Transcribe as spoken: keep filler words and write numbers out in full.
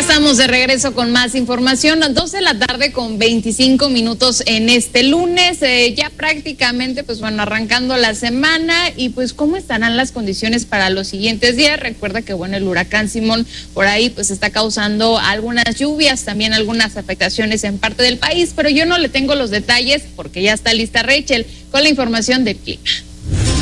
Estamos de regreso con más información, a dos de la tarde con veinticinco minutos en este lunes, eh, ya prácticamente, pues bueno, arrancando la semana y pues cómo estarán las condiciones para los siguientes días. Recuerda que bueno, el huracán Simón por ahí pues está causando algunas lluvias, también algunas afectaciones en parte del país, pero yo no le tengo los detalles porque ya está lista Rachel con la información del clima.